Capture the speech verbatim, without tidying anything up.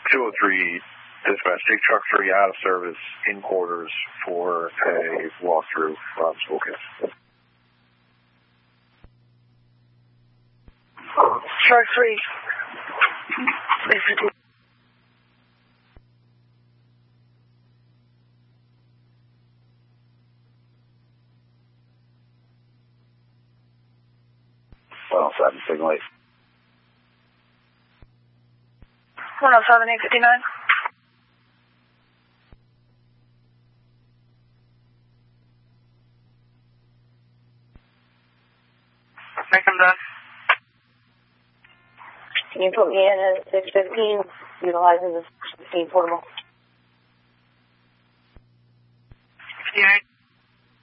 two oh three, dispatch, take truck three out of service in quarters for a walkthrough from school kids. Truck three. one oh seven, signal eight. one oh seven, eight fifty-nine. I think I'm done. Can you put me in at six fifteen, utilizing the six fifteen portable?